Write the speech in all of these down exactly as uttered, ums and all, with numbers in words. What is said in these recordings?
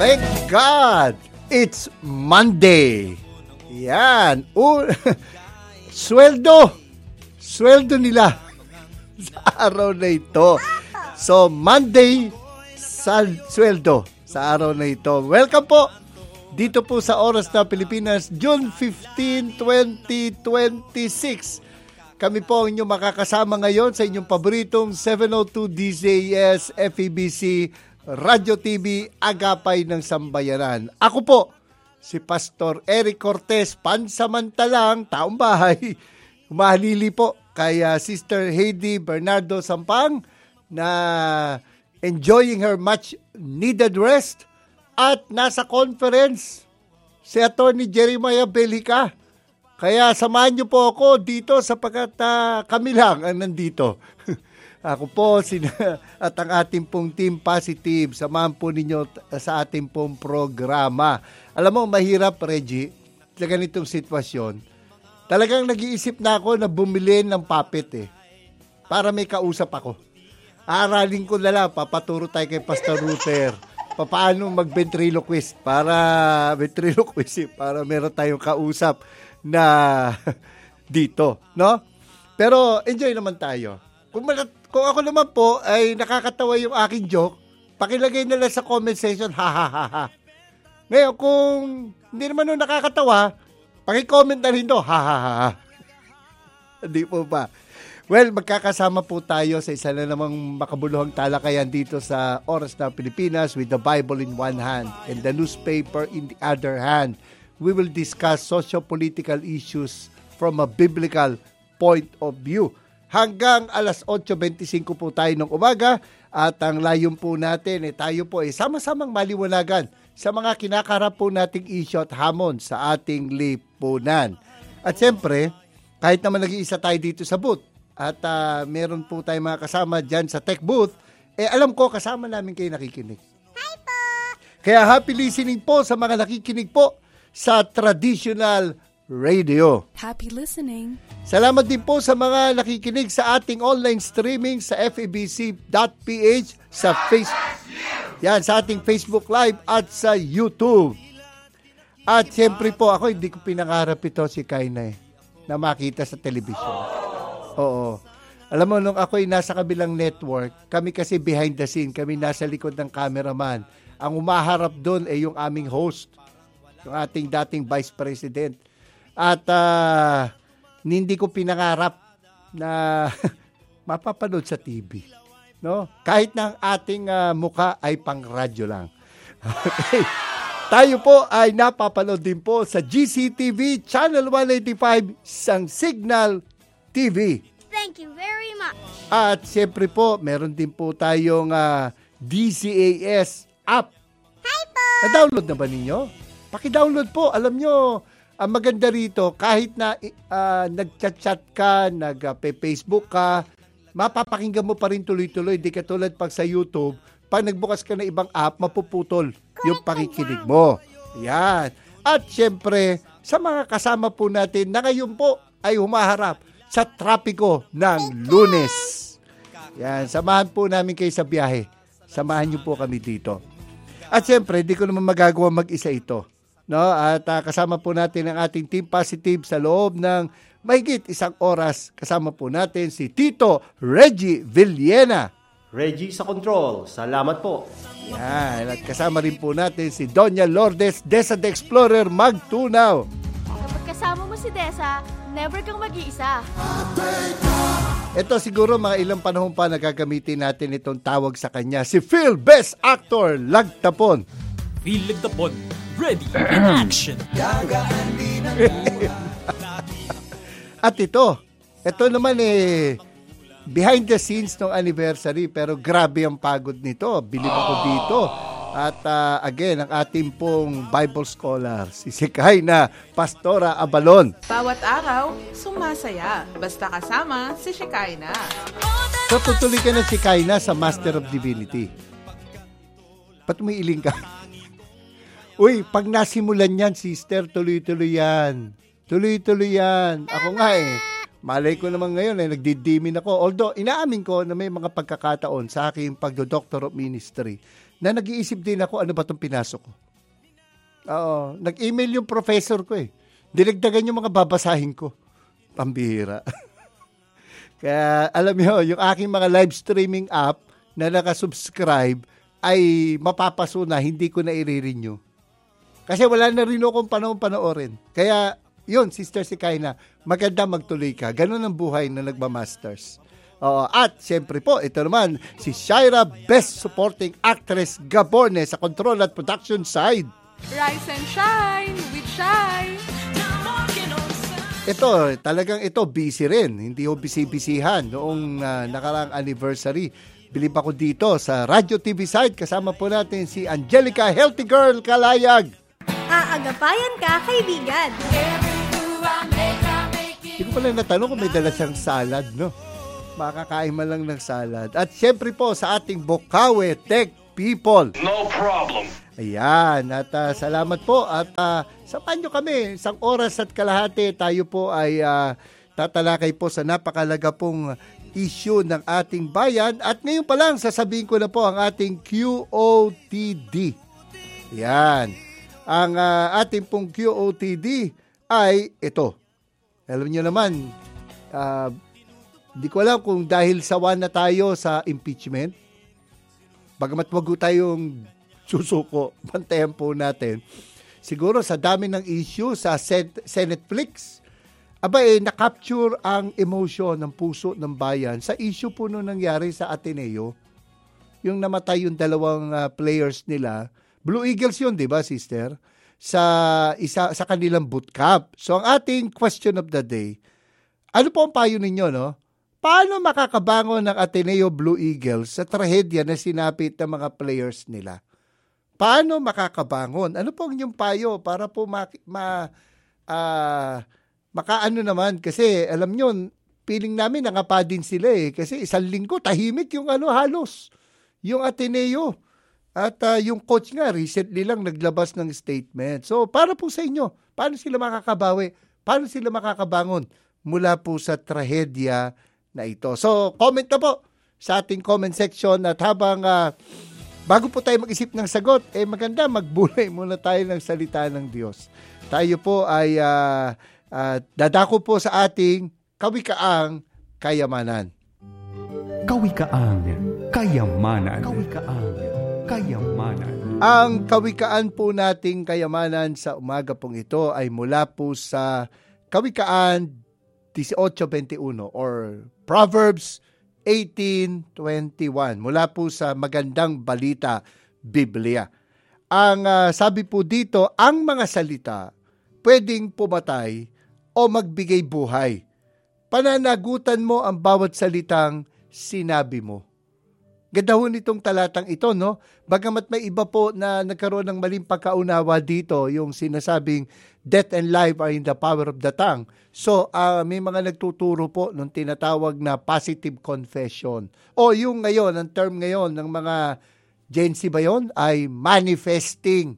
Thank God! It's Monday. Yan. Uh, sweldo. Sweldo nila sa araw na ito. So, Monday, sal sweldo sa araw na ito. Welcome po dito po sa Oras na Pilipinas, June fifteenth, twenty twenty-six. Kami po ang inyong makakasama ngayon sa inyong paboritong seven oh two D Z S F E B C Radyo T V Agapay ng Sambayanan. Ako po, si Pastor Eric Cortez, pansamantalang taong bahay. Humahalili po kay uh, Sister Heidi Bernardo Sampang na enjoying her much needed rest at nasa conference si Attorney Jeremiah Belica. Kaya samahan niyo po ako dito sapagkat uh, kami lang ang nandito. Ako po sina, at ang ating pong Team Positive, samahan po ninyo t- sa ating pong programa. Alam mo, mahirap, Reggie, sa ganitong sitwasyon. Talagang nag-iisip na ako na bumili ng puppet eh, para may kausap ako. Aralin ko na lang, papaturo tayo kay Pastor Ruther, paano mag-ventriloquist, para ventriloquist eh, para meron tayong kausap na dito, no? Pero enjoy naman tayo. Kung, kung ako naman po ay nakakatawa yung aking joke, pakilagay na lang sa comment section, ha ha ha ha. Ngayon, kung hindi naman nung nakakatawa, paki-comment na rin to, ha ha ha ha. Hindi po ba? Well, magkakasama po tayo sa isa na namang makabuluhang talakayan dito sa Oras na Pilipinas with the Bible in one hand and the newspaper in the other hand. We will discuss socio-political issues from a biblical point of view. Hanggang alas eight twenty-five po tayo ng umaga at ang layon po natin eh, tayo po ay eh, sama-samang maliwanagan sa mga kinakarap po nating issue at hamon sa ating lipunan. At siyempre, kahit naman nag-iisa tayo dito sa booth at uh, meron po tayong mga kasama dyan sa tech booth, eh alam ko kasama namin kayo nakikinig. Hi po! Kaya happy listening po sa mga nakikinig po sa traditional radio. Happy listening. Salamat din po sa mga nakikinig sa ating online streaming sa f e b c dot p h, sa Facebook, yan, sa ating Facebook Live at sa YouTube. At siyempre po, ako hindi ko pinangarap ito si Kaina eh, na makita sa television. Oo. Alam mo, nung ako'y nasa kabilang network, kami kasi behind the scene, kami nasa likod ng cameraman. Ang umaharap doon ay yung aming host, yung ating dating Vice President. At uh, hindi ko pinangarap na mapapanood sa T V. No? Kahit na ang ating uh, mukha ay pang radyo lang. Okay. Tayo po ay napapanood din po sa G C T V Channel one eighty-five sang Signal T V. Thank you very much. At siyempre po, meron din po tayong uh, D C A S app. Hi po! Na-download na ba ninyo? Paki-download po. Alam nyo, ang maganda rito, kahit na uh, nag-chat-chat ka, nag-Facebook ka, mapapakinggan mo pa rin tuloy-tuloy. Di katulad pag sa YouTube, pag nagbukas ka ng ibang app, mapuputol yung pakikinig mo. Yan. At syempre, sa mga kasama po natin na ngayon po ay humaharap sa trapiko ng Lunes. Yan. Samahan po namin kayo sa biyahe. Samahan niyo po kami dito. At syempre, di ko naman magagawa mag-isa ito. No, at uh, kasama po natin ang ating Team Positive sa loob ng mahigit isang oras. Kasama po natin si Tito Reggie Villena. Reggie sa control. Salamat po. Yan. At kasama rin po natin si Doña Lourdes Desa the Explorer Magtunaw. Kapag kasama mo si Desa, never kang mag-iisa. Ito siguro mga ilang panahon pa nagagamitin natin itong tawag sa kanya. Si Phil Best Actor Lagtapon. Phil Lagtapon. Ready in action. At ito, ito naman eh, behind the scenes ng anniversary, pero grabe ang pagod nito. Bilib ako dito. At uh, again, ang ating pong Bible scholar, si Shekinah Pastora Abalon. Bawat araw, sumasaya. Basta kasama si Shekinah. So tutuloy ka na si Shekinah sa Master of Divinity. Ba't umiiling ka? Uy, pag nasimulan yan, sister, tuloy-tuloy yan. Tuloy-tuloy yan. Ako nga eh, malay ko naman ngayon eh, nagdidimin ako. Although, inaamin ko na may mga pagkakataon sa aking pagdo-doctor of ministry na nag-iisip din ako, ano ba itong pinasok ko? Oo, nag-email yung professor ko eh. Dinagdagan yung mga babasahin ko. Pambihira. Kaya alam mo, yung aking mga live streaming app na nakasubscribe ay mapapaso na, hindi ko na i-renew. Kasi wala na rin akong panahon panoorin. Kaya yun, Sister Sikaina, maganda magtuloy ka. Ganun ang buhay na nagmamasters. Oo, at siyempre po, ito naman, si Shaira, Best Supporting Actress Gabone sa control at production side. Rise and shine with shine. Ito, talagang ito, busy rin. Hindi ko busy-busyhan noong uh, nakaraang anniversary. Bilib ako dito sa Radio T V side. Kasama po natin si Angelica Healthy Girl Kalayag. Aagapayan ka, kaibigan. Hindi ko pala natanong kung may dala siyang salad, no? Makakain man lang ng salad. At syempre po sa ating Bokawe Tech People. No problem. Ayan, at uh, salamat po. At uh, samahan nyo kami, isang oras at kalahati, tayo po ay uh, tatalakay po sa napakalaga pong issue ng ating bayan. At ngayon pa lang, sasabihin ko na po ang ating Q O T D. Ayan. Ang uh, ating pong Q O T D ay ito. Alam nyo naman, uh, di ko alam kung dahil sawa na tayo sa impeachment, bagamat wag tayong susuko, bantayan po natin. Siguro sa dami ng issue sa Sen- Senate Flix, aba eh, na-capture ang emotion ng puso ng bayan sa issue po nung nangyari sa Ateneo. Yung namatay yung dalawang uh, players nila, Blue Eagles yun, di ba, sister? Sa isa sa kanilang bootcamp. So ang ating question of the day, ano po ang payo ninyo, no? Paano makakabangon ng Ateneo Blue Eagles sa trahedya na sinapit ng mga players nila? Paano makakabangon? Ano po ang inyong payo para po ma, ma uh, makaano naman? Kasi alam nyo, feeling namin nangapa din sila eh. Kasi isang linggo, tahimik yung ano halos, yung Ateneo. At uh, yung coach nga, recently lang naglabas ng statement. So para po sa inyo, paano sila makakabawi? Paano sila makakabangon mula po sa trahedya na ito? So comment na po sa ating comment section at habang uh, bago po tayo mag-isip ng sagot, eh maganda magbulay muna tayo ng salita ng Diyos. Tayo po ay uh, uh, dadako po sa ating kawikaang kayamanan. Kawikaang kayamanan. Kawikaang kayamanan. Ang kawikaan po nating kayamanan sa umaga pong ito ay mula po sa Kawikaan eighteen twenty-one or Proverbs eighteen twenty-one mula po sa Magandang Balita Biblia. Ang uh, sabi po dito, ang mga salita pwedeng pumatay o magbigay buhay. Pananagutan mo ang bawat salitang sinabi mo. Ganda ho nitong talatang ito, no? Bagamat may iba po na nagkaroon ng maling pagkaunawa dito, yung sinasabing death and life are in the power of the tongue. So, uh, may mga nagtuturo po nung tinatawag na positive confession. O yung ngayon, ang term ngayon ng mga Gen Z ba yun, ay manifesting.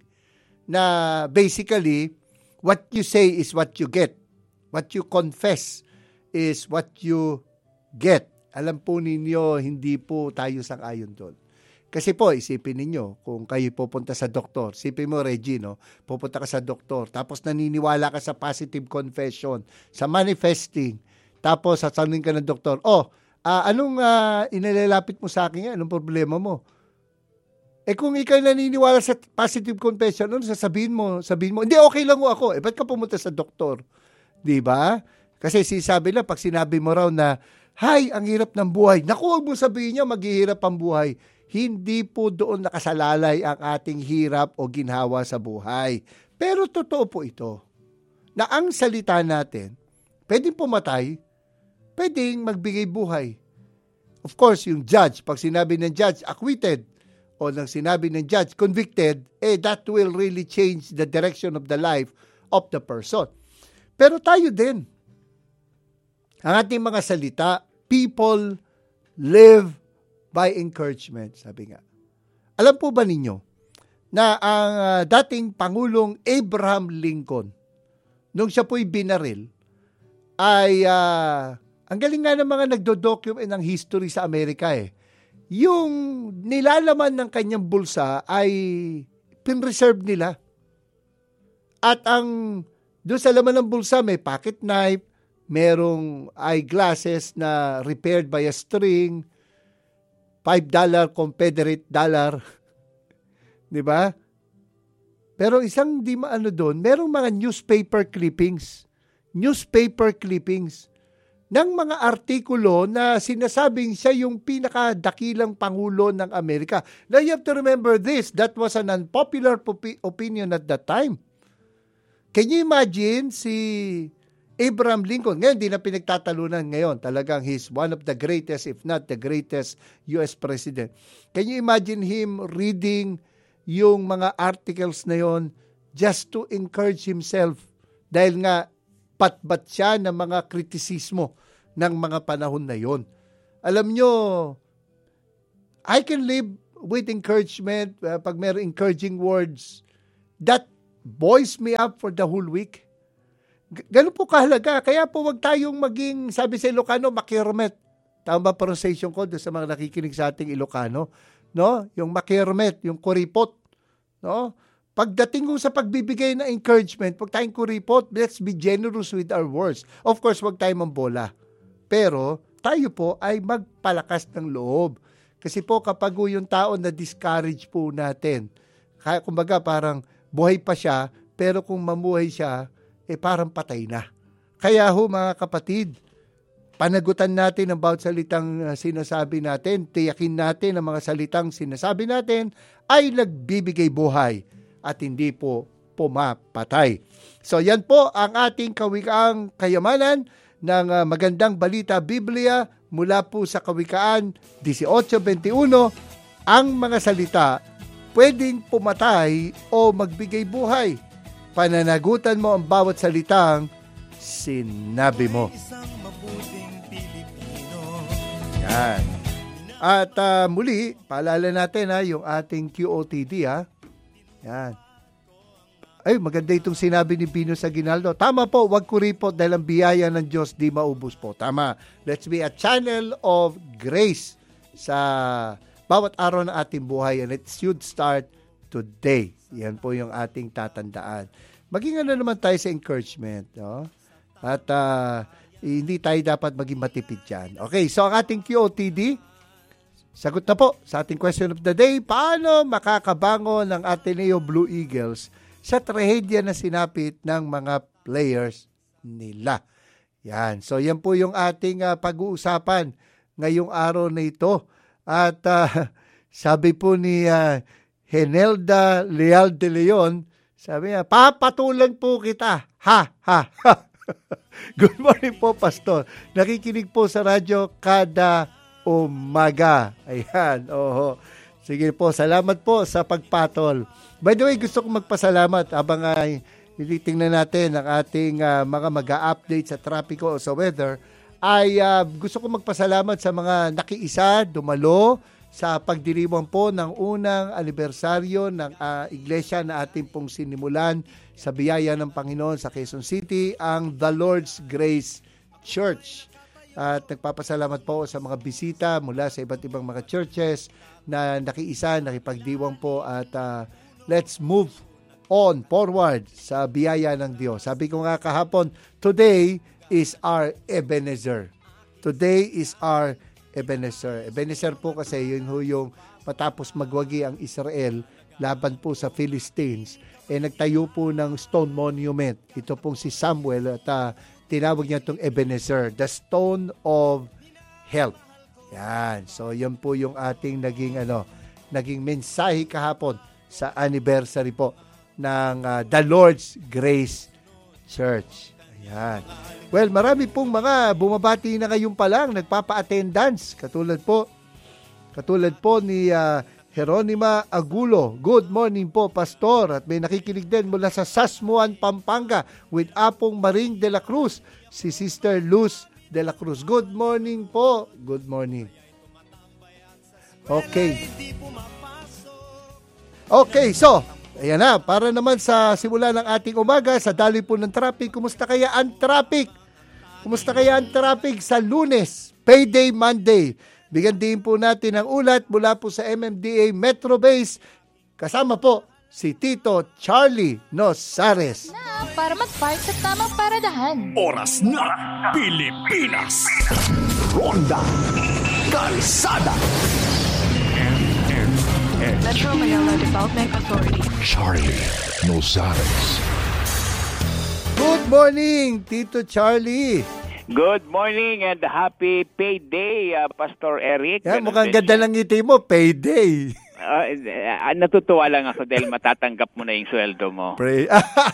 Na basically, what you say is what you get. What you confess is what you get. Alam po ninyo, hindi po tayo sang-ayon doon. Kasi po, isipin ninyo, kung kayo pupunta sa doktor, isipin mo, Reggie, no? Pupunta ka sa doktor, tapos naniniwala ka sa positive confession, sa manifesting, tapos sasabihin ka ng doktor, oh, uh, anong uh, inilalapit mo sa akin yan? Anong problema mo? Eh kung ikaw naniniwala sa positive confession, ano sasabihin mo? Sabihin mo, hindi, okay lang mo ako. Eh, ba't ka pumunta sa doktor? Diba? Kasi sinasabi lang, pag sinabi mo raw na, hay, ang hirap ng buhay. Naku, huwag mo sabihin niya, maghihirap ang buhay. Hindi po doon nakasalalay ang ating hirap o ginhawa sa buhay. Pero totoo po ito, na ang salita natin, pwedeng pumatay, pwedeng magbigay buhay. Of course, yung judge, pag sinabi ng judge, acquitted, o nang sinabi ng judge, convicted, eh that will really change the direction of the life of the person. Pero tayo din, ang ating mga salita, people live by encouragement, sabi nga. Alam po ba ninyo na ang uh, dating Pangulong Abraham Lincoln, nung siya po'y binaril, ay uh, ang galing nga ng mga nagdo-document ng history sa Amerika eh. yung nilalaman ng kanyang bulsa ay pinreserve nila. At ang doon sa laman ng bulsa may pocket knife, merong eyeglasses na repaired by a string, five dollar Confederate dollar. Di ba? Pero isang di maano doon, merong mga newspaper clippings. Newspaper clippings ng mga artikulo na sinasabing siya yung pinakadakilang pangulo ng Amerika. Now you have to remember this, that was an unpopular popi- opinion at that time. Can you imagine si Abraham Lincoln? Ngayon, di na pinagtatalunan ngayon. Talagang he's one of the greatest, if not the greatest U S President. Can you imagine him reading yung mga articles na yon just to encourage himself? Dahil nga, patbat siya ng mga kritisismo ng mga panahon na yon. Alam nyo, I can live with encouragement, uh, pag may encouraging words, that buoys me up for the whole week. G- ganun po kahalaga. Kaya po wag tayong maging, sabi sa Ilocano, makirmet. Tama ba pronunciation ko doon sa mga nakikinig sa ating Ilocano? No? Yung makirmet, yung kuripot. No? Pagdating ko sa pagbibigay ng encouragement, wag tayong kuripot, let's be generous with our words. Of course, wag tayong mambola. Pero tayo po ay magpalakas ng loob. Kasi po kapag yung tao na discourage po natin, kaya kumbaga parang buhay pa siya, pero kung mamuhay siya, eh parang patay na. Kaya ho mga kapatid, panagutan natin ang bawat salitang uh, sinasabi natin, tiyakin natin ang mga salitang sinasabi natin ay nagbibigay buhay at hindi po pumapatay. So yan po ang ating kawikaang kayamanan ng uh, magandang balita Biblia mula po sa Kawikaan eighteen twenty-one, ang mga salita pwedeng pumatay o magbigay buhay. Pananagutan mo ang bawat salitang sinabi mo. Yan. At uh, muli, paalala natin ha, yung ating Q O T D ha. Yan. Ay, maganda itong sinabi ni Pino sa Ginaldo. Tama po, wag kuripot dahil ang biyaya ng Diyos di maubos po. Tama. Let's be a channel of grace sa bawat araw ng ating buhay, and it should start today. Yan po yung ating tatandaan. Maging ano naman tayo sa encouragement. No? At uh, hindi tayo dapat maging matipid dyan. Okay, so ang ating Q O T D, sagot na po sa ating question of the day, paano makakabangon ng Ateneo Blue Eagles sa trahedya na sinapit ng mga players nila? Yan. So yan po yung ating uh, pag-uusapan ngayong araw na ito. At uh, sabi po ni uh, Henelda Leal de Leon, sabi niya, papatulan po kita. Ha, ha, ha. Good morning po, Pastor. Nakikinig po sa radyo kada umaga. Ayan, oho. Sige po, salamat po sa pagpatol. By the way, gusto kong magpasalamat habang ay uh, ilitingnan natin ang ating uh, mga mag-a-update sa trapiko o sa weather. Ay uh, gusto ko magpasalamat sa mga nakiisa, dumalo sa pagdiriwang po ng unang anibersaryo ng uh, iglesia na ating pong sinimulan sa biyaya ng Panginoon sa Quezon City, ang The Lord's Grace Church. At nagpapasalamat po sa mga bisita mula sa iba't ibang mga churches na nakiisa, nakipagdiwang po at uh, let's move on forward sa biyaya ng Diyos. Sabi ko nga kahapon, today is our Ebenezer. Today is our Ebenezer. Ebenezer po kasi yun ho yung matapos magwagi ang Israel laban po sa Philistines, eh nagtayo po ng stone monument. Ito pong si Samuel at uh, tinawag niya itong Ebenezer, the stone of help. Yan. So yan po yung ating naging ano, naging mensahe kahapon sa anniversary po ng uh, The Lord's Grace Church. Ayan. Well, marami pong mga bumabati na ngayon pa lang, nagpapa-attendance. Katulad po, katulad po ni uh, Jeronima Agulo. Good morning po, Pastor. At may nakikinig din mula sa Sasmuan, Pampanga with Apong Maring de la Cruz, si Sister Luz de la Cruz. Good morning po. Good morning. Okay. Okay, so ayan na, para naman sa simula ng ating umaga, sa daloy po ng traffic, kumusta kaya ang traffic? Kumusta kaya ang traffic sa Lunes, payday Monday? Bigyan din po natin ang ulat mula po sa M M D A Metro Base. Kasama po si Tito Charlie Nosares. Na para mag-park sa tamang paradahan. Oras na Pilipinas. Ronda Kalsada. Metro Manila Development Authority. Charlie Nosares. Good morning, Tito Charlie. Good morning and happy payday, uh, Pastor Eric. Yan, mukhang ganda ng ngiti mo, payday. Uh, uh, natutuwa lang ako dahil matatanggap mo na yung sweldo mo. Pray.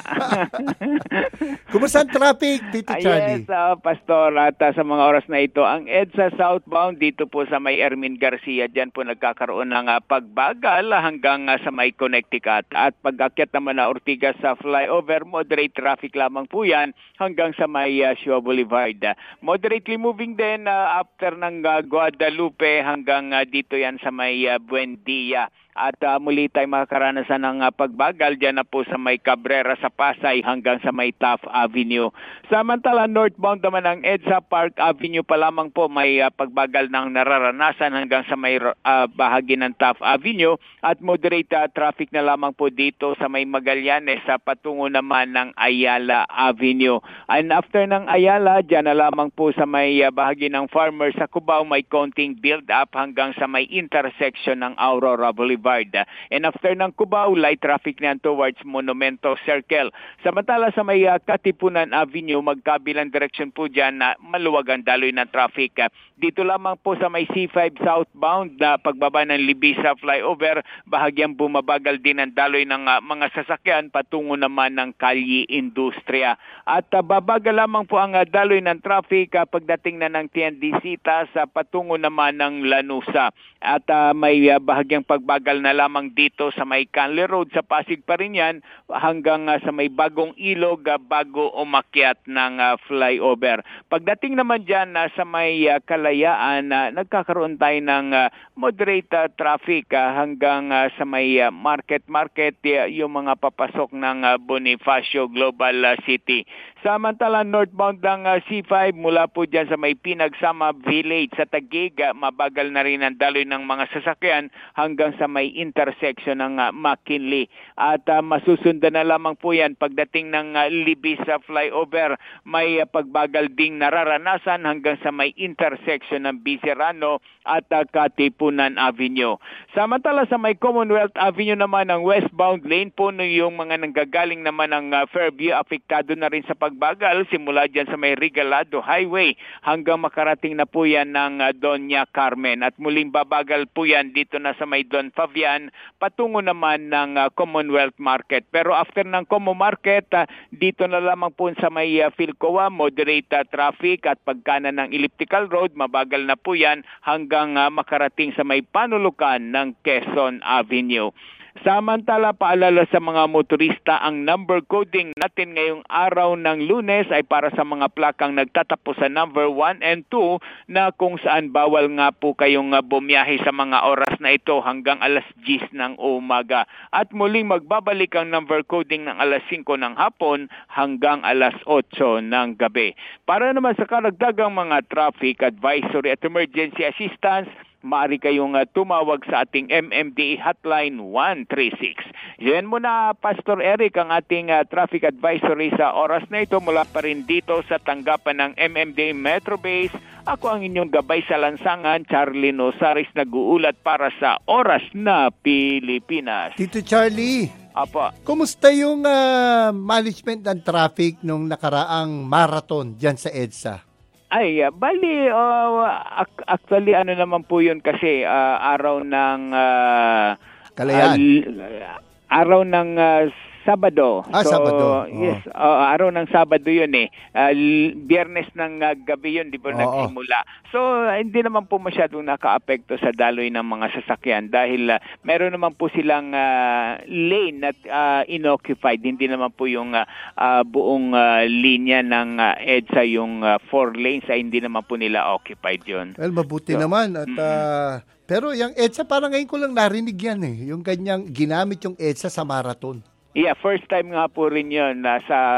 Kumusta ang traffic, Tito Uh, Charlie? yes, uh, Pastor, at uh, sa mga oras na ito, ang EDSA southbound dito po sa may Ermin Garcia, dyan po nagkakaroon ng uh, pagbagal hanggang uh, sa may Connecticut. At pag-akyat naman na Ortigas sa flyover, moderate traffic lamang po yan hanggang sa may uh, Shaw Boulevard. Uh, moderately moving din uh, after ng uh, Guadalupe hanggang uh, dito yan sa may uh, Buendia. At uh, muli tayo makakaranasan ng uh, pagbagal dyan na po sa may Cabrera sa Pasay hanggang sa may Taft Avenue. Samantala, northbound naman ang EDSA Park Avenue pa lamang po may uh, pagbagal ng nararanasan hanggang sa may uh, bahagi ng Taft Avenue at moderate uh, traffic na lamang po dito sa may Magallanes sa patungo naman ng Ayala Avenue. And after ng Ayala, dyan na lamang po sa may uh, bahagi ng Farmers sa Cubao may konting build-up hanggang sa may intersection ng Aurora Boulevard. And after ng Cubao, light traffic na towards Monumento Circle. Samantala sa may uh, Katipunan Avenue, magkabilang direksyon po dyan na maluwag ang daloy ng traffic. Dito lamang po sa may C five southbound na pagbaba ng Libisa flyover, bahagyang bumabagal din ang daloy ng uh, mga sasakyan patungo naman ng Kalye Industria. At uh, babagal lamang po ang uh, daloy ng traffic uh, pagdating na ng T N D Cita sa patungo naman ng Lanusa. At uh, may uh, bahagyang pagbagal na lamang dito sa may Canley Road sa Pasig pa rin yan hanggang uh, sa may Bagong Ilog uh, bago umakyat ng uh, flyover. Pagdating naman dyan uh, sa may uh, Kalayaan, uh, nagkakaroon tayo ng uh, moderate uh, traffic uh, hanggang uh, sa may uh, Market Market, uh, yung mga papasok ng uh, Bonifacio Global uh, City. Samantala, northbound ng uh, C five mula po dyan sa may Pinagsama Village sa Taguig, uh, mabagal na rin ang daloy ng mga sasakyan hanggang sa may intersection ng uh, McKinley. At uh, masusundan na lamang po yan pagdating ng uh, Libisa flyover. May uh, pagbagal ding nararanasan hanggang sa may intersection ng Biserano at uh, Katipunan Avenue. Samantala sa may Commonwealth Avenue naman ang westbound lane po no yung mga nanggagaling naman ng uh, Fairview apektado na rin sa pagbagal simula dyan sa may Regalado Highway hanggang makarating na po yan ng uh, Doña Carmen. At muling babagal po yan dito na sa may Don Fabian patungo naman ng uh, Commonwealth Market. Pero after ng Commo Market, uh, dito na lamang po sa may uh, Philcoa, moderate uh, traffic at pagkanan ng Elliptical Road, mabagal na po yan hanggang uh, makarating sa may panulukan ng Quezon Avenue. Samantala, paalala sa mga motorista, ang number coding natin ngayong araw ng Lunes ay para sa mga plakang nagtatapos sa number one and two na kung saan bawal nga po kayong bumiyahe sa mga oras na ito hanggang alas diyes ng umaga. At muling magbabalik ang number coding ng alas singko ng hapon hanggang alas otso ng gabi. Para naman sa karagdagang mga traffic advisory at emergency assistance, maaari kayong uh, tumawag sa ating M M D A hotline one three six. Yan muna, Pastor Eric, ang ating uh, traffic advisory sa oras na ito mula pa rin dito sa tanggapan ng M M D A Metro Base. Ako ang inyong gabay sa lansangan, Charlie Nosares, nag-uulat para sa Oras na Pilipinas. Tito Charlie, Apo. kumusta yung uh, management ng traffic nung nakaraang marathon dyan sa EDSA? Ay, uh, bali, uh, actually, ano naman po yun kasi uh, araw ng... Uh, Kalayaan. Uh, araw ng uh, Sabado. Ah, so, Sabado. Yes, uh, araw ng Sabado yun eh. Uh, Biyernes ng uh, gabi yun, di ba, Oo. nagsimula. So, uh, hindi naman po masyadong naka-apekto sa daloy ng mga sasakyan dahil uh, meron naman po silang uh, lane at uh, inoccupied. Hindi naman po yung uh, uh, buong uh, linya ng uh, EDSA, yung uh, four lanes ay hindi naman po nila occupied yun. Well, mabuti So, naman. At, mm-mm. uh, pero yung EDSA, parang ngayon ko lang narinig yan eh. Yung kanyang ginamit yung EDSA sa marathon. Yeah, first time nga po rin yun. Nasa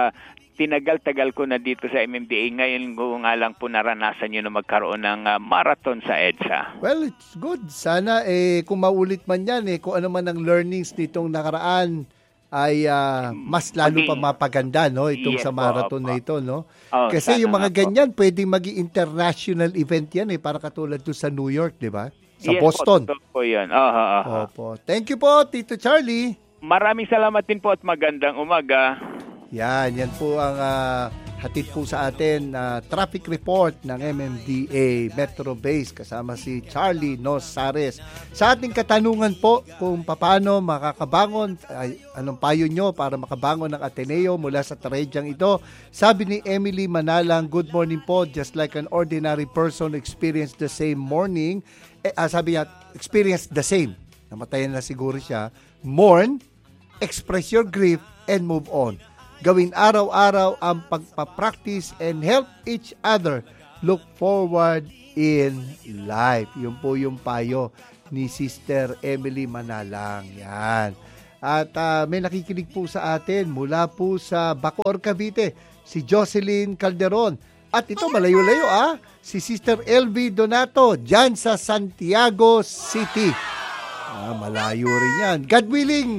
tinagal-tagal ko na dito sa M M D A. Ngayon ko nga lang po naranasan nyo na magkaroon ng uh, marathon sa EDSA. Well, it's good. Sana eh, kung maulit man yan, eh, kung ano man ang learnings nitong nakaraan, ay uh, mas lalo pa mapaganda, no, itong yes, sa marathon po, na ito, no? Oh, kasi yung mga po. ganyan, pwedeng maging international event yan, eh, para katulad to sa New York, di ba? Sa yes, Boston. Po, po yan. Oh, oh, oh. Opo. Thank you po, Tito Charlie. Maraming salamat din po at magandang umaga. Yan, yan po ang uh, hatid po sa atin na uh, traffic report ng M M D A Metro Base kasama si Charlie Nosares. Sa ating katanungan po kung paano makakabangon, ay, anong payo nyo para makabangon ng Ateneo mula sa trahedyang ito. Sabi ni Emily Manalang, good morning po, just like an ordinary person experienced the same morning. Eh, ah, sabi niya, experience the same. Namatayan na siguro siya. Mourn, express your grief, and move on. Gawin araw-araw ang pagpapractice and help each other look forward in life. Yun po yung payo ni Sister Emily Manalang. Yan. At uh, may nakikinig po sa atin mula po sa Bacoor, Cavite, si Jocelyn Calderon. At ito, malayo-layo ah, si Sister L V Donato, dyan sa Santiago City. Ah, malayo rin yan. God willing,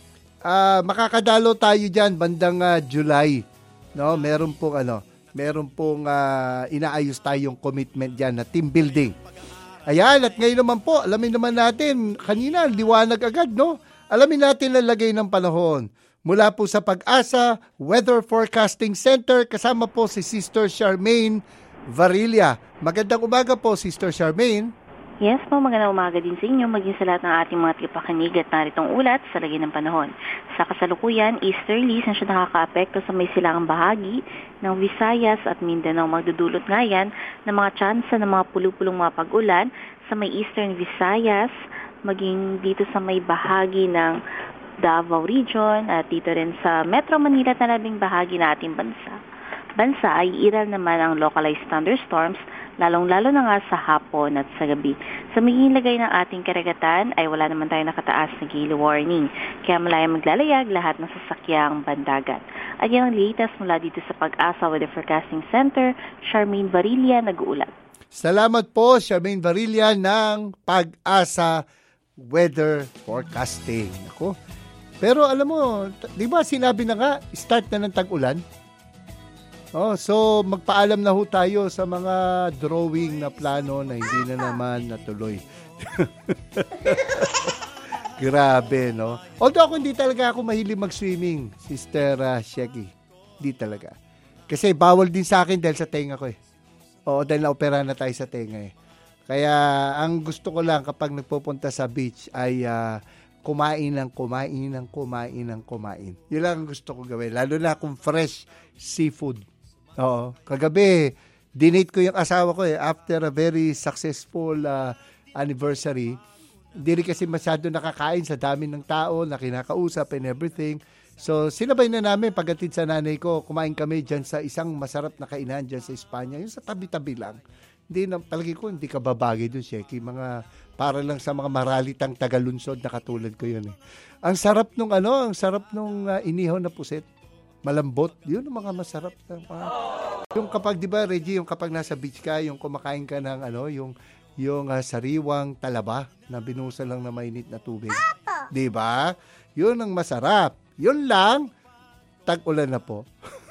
Uh, makakadalo tayo diyan bandang uh, July, no? Meron pong ano, meron pong uh, inaayos tayong commitment diyan na team building. Ayan, at ngayon naman po, alamin naman natin, kanina liwanag agad, no? Alamin natin ang lagay ng panahon. Mula po sa Pag-asa Weather Forecasting Center, kasama po si Sister Charmaine Varilla. Magandang umaga po, Sister Charmaine. Yes po, magandang umaga din sa inyo, maging sa lahat ng ating mga tipakinig at naritong ulat sa lagay ng panahon. Sa kasalukuyan, easterlies na siya nakaka-apekto sa may silangang bahagi ng Visayas at Mindanao. Magdudulot nga yan ng mga tsansa ng mga pulupulong mga pag-ulan sa may eastern Visayas, maging dito sa may bahagi ng Davao Region at dito rin sa Metro Manila at nalabing bahagi ng ating bansa. Bansa ay iral naman ang localized thunderstorms, lalong-lalo na nga sa hapon at sa gabi. Sa magiging lagay ng ating karagatan ay wala naman tayo nakataas na gale warning, kaya malayang maglalayag lahat ng sasakyang bandagat. At yan ang latest mula dito sa Pag-asa Weather Forecasting Center, Charmaine Varilla nag-uulat. Salamat po, Charmaine Varilla ng Pag-asa Weather Forecasting. Ako. Pero alam mo, di ba sinabi na nga, start na ng tag-ulan? Oh, so magpaalam na ho tayo sa mga drawing na plano na hindi na naman natuloy. Grabe, no? Although ako hindi talaga ako mahilig mag-swimming, Sister uh, Sheki. Hindi talaga. Kasi bawal din sa akin dahil sa tenga ko eh. Oo, dahil na-opera na tayo sa tenga eh. Kaya ang gusto ko lang kapag nagpupunta sa beach ay uh, kumain ng kumain ng kumain ng kumain. Yun lang ang gusto ko gawin. Lalo na kung fresh seafood. Oo. Kagabi, dinate ko yung asawa ko eh. After a very successful uh, anniversary, hindi rin kasi masyado nakakain sa dami ng tao na kinakausap and everything. So, sinabay na namin pagdating sa nanay ko, kumain kami dyan sa isang masarap na kainan dyan sa Espanya. Yung sa tabi-tabi lang. Hindi na, palagi ko, hindi ka babagay doon, Sheki. Mga, para lang sa mga maralitang tagalunsod na katulad ko yun eh. Ang sarap nung ano, ang sarap nung uh, inihaw na puset. Malambot. Yun ang mga masarap. Na, mga, yung kapag, di ba, Reggie, yung kapag nasa beach ka, yung kumakain ka ng ano, yung, yung uh, sariwang talaba na binusa lang na mainit na tubig. Di ba? Yun ang masarap. Yun lang, tag-ulan na po.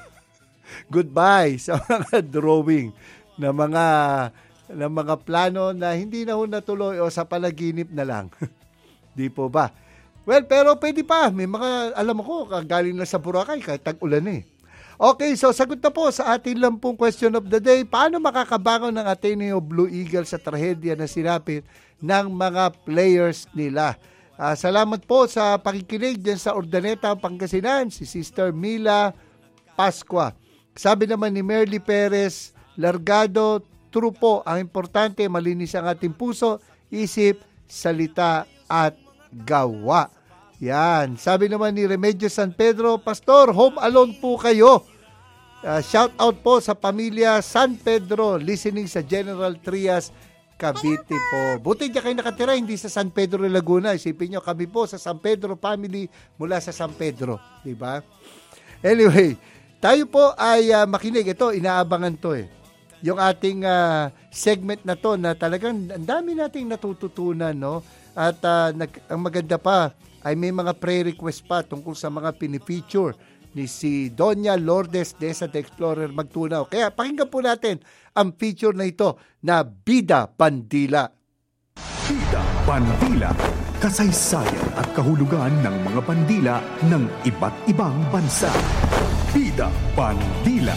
Goodbye sa mga drawing na mga na mga plano na hindi na ho natuloy o sa panaginip na lang. Di po ba? Well, pero pwede pa. May mga, alam mo ko, galing na sa Boracay kahit tag-ulan eh. Okay, so sagot na po sa ating lampung question of the day. Paano makakabangon ng Ateneo Blue Eagle sa trahedya na sinapit ng mga players nila? Uh, salamat po sa pakikinig dyan sa Urdaneta, Pangasinan, si Sister Mila Pascua. Sabi naman ni Merly Perez Largado, true po, ang importante, malinis ang ating puso, isip, salita, at gawa. Yan. Sabi naman ni Remedios San Pedro, Pastor, home alone po kayo. Uh, shout out po sa pamilya San Pedro, listening sa General Trias, Cavite po. Buti niya kayo nakatira, hindi sa San Pedro, Laguna. Isipin nyo, kami po sa San Pedro family mula sa San Pedro. Diba? Anyway, tayo po ay uh, makinig. Ito, inaabangan to eh. Yung ating uh, segment na to na talagang ang dami nating natututunan, no? At uh, nag, ang maganda pa ay may mga pre-request pa tungkol sa mga pinifeature ni si Doña Lourdes Deza the Explorer Magtunaw. Kaya pakinggan po natin ang feature na ito na Bida Bandila. Bida Bandila, kasaysayan at kahulugan ng mga bandila ng iba't ibang bansa. Bida Bandila.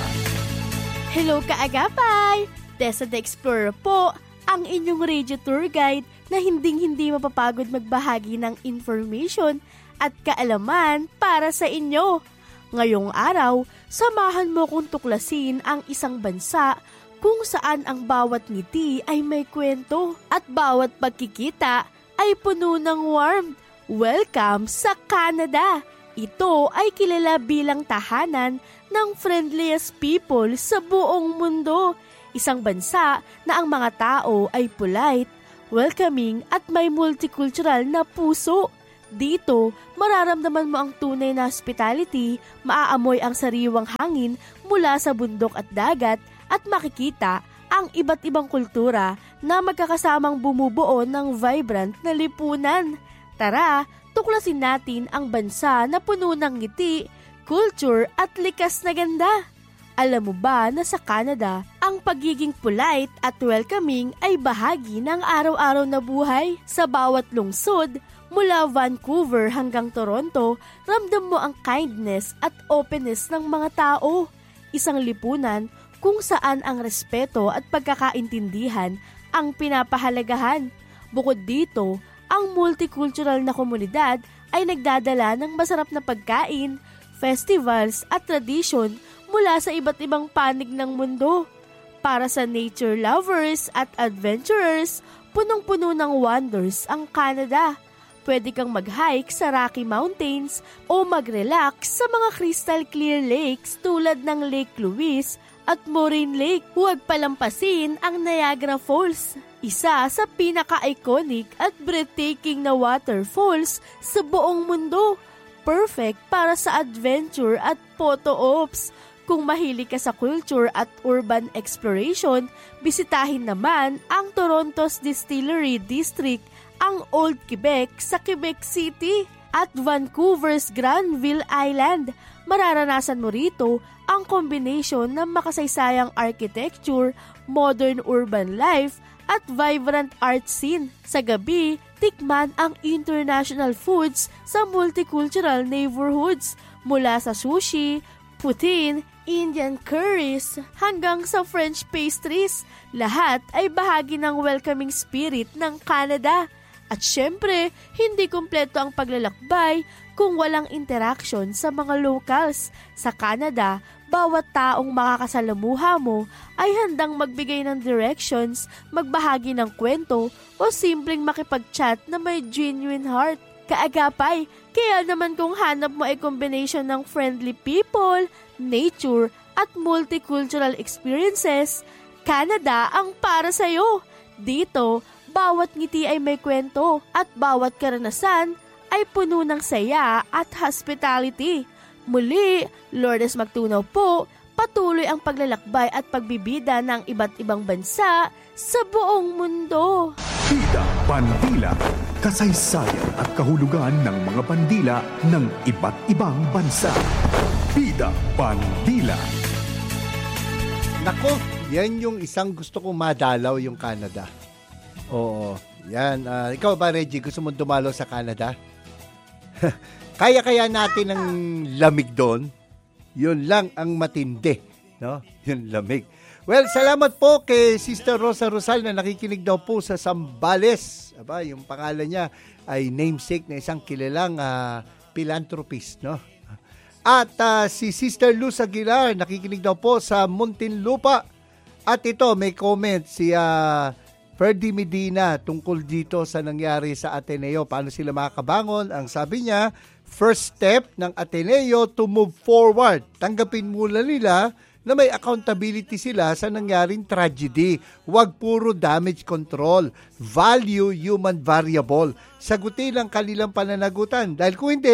Hello kaagapay! Deza the Explorer po, ang inyong radio tour guide na hinding-hindi mapapagod magbahagi ng information at kaalaman para sa inyo. Ngayong araw, samahan mo kong tuklasin ang isang bansa kung saan ang bawat ngiti ay may kwento at bawat pagkikita ay puno ng warmth. Welcome sa Canada! Ito ay kilala bilang tahanan ng friendliest people sa buong mundo. Isang bansa na ang mga tao ay polite, welcoming at may multicultural na puso. Dito, mararamdaman mo ang tunay na hospitality, maaamoy ang sariwang hangin mula sa bundok at dagat at makikita ang iba't ibang kultura na magkakasamang bumubuo ng vibrant na lipunan. Tara, tuklasin natin ang bansa na puno ng ngiti, culture at likas na ganda. Alam mo ba na sa Canada, ang pagiging polite at welcoming ay bahagi ng araw-araw na buhay? Sa bawat lungsod, mula Vancouver hanggang Toronto, ramdam mo ang kindness at openness ng mga tao. Isang lipunan kung saan ang respeto at pagkakaintindihan ang pinapahalagahan. Bukod dito, ang multicultural na komunidad ay nagdadala ng masarap na pagkain, festivals at tradisyon mula sa iba't ibang panig ng mundo. Para sa nature lovers at adventurers, punong-puno ng wonders ang Canada. Pwede kang mag-hike sa Rocky Mountains o mag-relax sa mga crystal clear lakes tulad ng Lake Louise at Moraine Lake. Huwag palampasin ang Niagara Falls, isa sa pinaka-iconic at breathtaking na waterfalls sa buong mundo. Perfect para sa adventure at photo ops. Kung mahilig ka sa culture at urban exploration, bisitahin naman ang Toronto's Distillery District, ang Old Quebec sa Quebec City at Vancouver's Granville Island. Mararanasan mo rito ang combination ng makasaysayang architecture, modern urban life at vibrant art scene. Sa gabi, tikman ang international foods sa multicultural neighborhoods mula sa sushi, poutine, Indian curries hanggang sa French pastries. Lahat ay bahagi ng welcoming spirit ng Canada. At syempre, hindi kumpleto ang paglalakbay kung walang interaction sa mga locals. Sa Canada, bawat taong makakasalamuha mo ay handang magbigay ng directions, magbahagi ng kwento o simpleng makipag-chat na may genuine heart. Kaagapay, kaya naman kung hanap mo ay combination ng friendly people, nature at multicultural experiences, Canada ang para sa'yo. Dito, bawat ngiti ay may kwento at bawat karanasan ay puno ng saya at hospitality. Muli, Lourdes Magtunaw po, patuloy ang paglalakbay at pagbibida ng iba't ibang bansa sa buong mundo. Bida Bandila, kasaysayan at kahulugan ng mga bandila ng iba't ibang bansa. Bida Bandila. Nako, yan yung isang gusto kong madalaw, yung Canada. Oo, yan. Uh, ikaw ba, Reggie, gusto mong dumalaw sa Canada? Kaya-kaya natin ang lamig doon. Yun lang ang matindi, no? Yung lamig. Well, salamat po kay Sister Rosa Rosal na nakikinig daw po sa Zambales. Aba, yung pangalan niya ay namesake na isang kilalang uh, philanthropist, no? At uh, si Sister Luz Aguilar nakikinig daw po sa Muntinlupa. At ito, may comment si uh, Ferdy Medina tungkol dito sa nangyari sa Ateneo. Paano sila makakabangon? Ang sabi niya, first step ng Ateneo to move forward. Tanggapin muna nila na may accountability sila sa nangyaring tragedy. Huwag puro damage control. Value human variable. Sagutin ang kanilang pananagutan. Dahil kung hindi,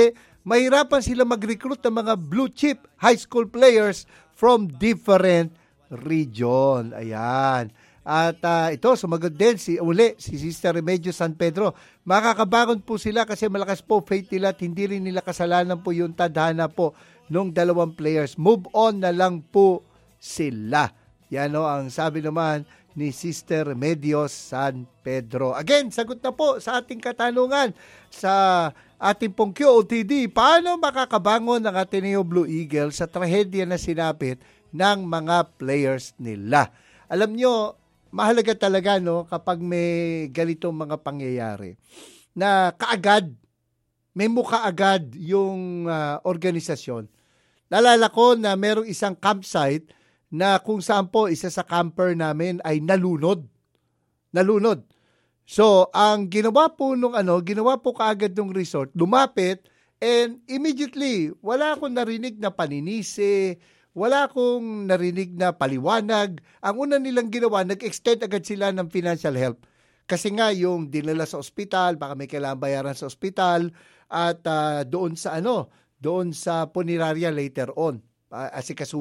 mahirapan sila mag-recruit ng mga blue chip high school players from different region. Ayan. At uh, ito, sumagot din si uli, si Sister Remedios San Pedro. Makakabangon po sila kasi malakas po faith nila at hindi rin nila kasalanan po yung tadhana po nung dalawang players. Move on na lang po sila. Yan o, ang sabi naman ni Sister Remedios San Pedro. Again, sagot na po sa ating katanungan sa ating pong Q O T D. Paano makakabangon ang Ateneo Blue Eagles sa trahedya na sinapit ng mga players nila? Alam nyo, mahalaga talaga no kapag may ganitong mga pangyayari na kaagad, may mukha agad yung uh, organisasyon. Nalala ko na merong isang campsite na kung saan po isa sa camper namin ay nalunod. Nalunod. So, ang ginawa po nung ano, ginawa po kaagad ng resort, lumapit, and immediately, wala akong narinig na paninisi, wala akong narinig na paliwanag. Ang una nilang ginawa, nag-extend agad sila ng financial help. Kasi nga, yung dinala sa ospital, baka may kailangan bayaran sa ospital, at uh, doon sa ano, doon sa punerarya later on. Uh, asikasuhin